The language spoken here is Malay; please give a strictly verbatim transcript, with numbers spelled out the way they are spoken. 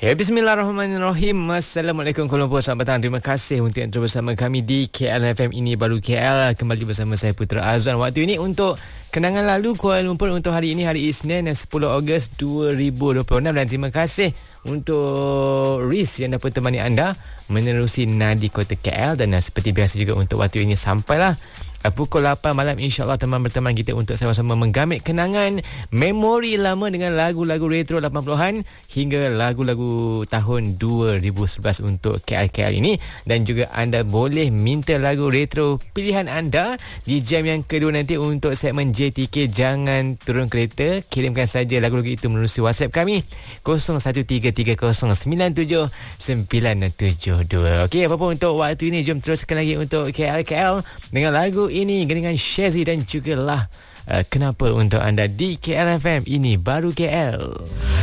Ya, bismillahirrahmanirrahim. Assalamualaikum Kuala Lumpur. Selamat petang. Terima kasih untuk yang terus bersama kami di K L F M Ini Baru K L. Kembali bersama saya Putra Azwan. Waktu ini untuk kenangan lalu Kuala Lumpur untuk hari ini, hari Isnin sepuluh Ogos dua ribu dua puluh enam. Dan terima kasih untuk Riz yang dapat temani anda menerusi Nadi Kota K L. Dan seperti biasa juga untuk waktu ini sampailah pukul lapan malam, insyaAllah teman berteman kita untuk sama-sama menggamit kenangan memori lama dengan lagu-lagu retro lapan puluhan hingga lagu-lagu tahun dua ribu sebelas untuk K L K L ini. Dan juga anda boleh minta lagu retro pilihan anda di jam yang kedua nanti untuk segmen J T K. Jangan turun kereta, kirimkan saja lagu-lagu itu melalui WhatsApp kami kosong satu tiga tiga kosong sembilan tujuh sembilan tujuh dua. Okey, apa pun untuk waktu ini, jom teruskan lagi untuk K L K L dengan lagu ini dengan Shazzy dan juga lah uh, kenapa untuk anda di K L F M Ini Baru K L.